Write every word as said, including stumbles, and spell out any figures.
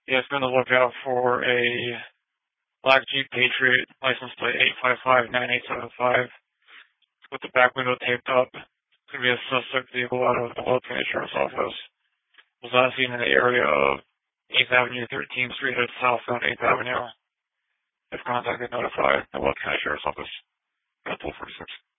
Yeah, it's been on the lookout for a black Jeep Patriot, license plate eight five five nine eight seven five, with the back window taped up. Could be a suspect vehicle out of the Oil County Sheriff's Office. Was last seen in the area of eighth Avenue, thirteenth Street, at southbound eighth Avenue. If contacted, notify the Oil County Sheriff's Office. Got twelve forty-six.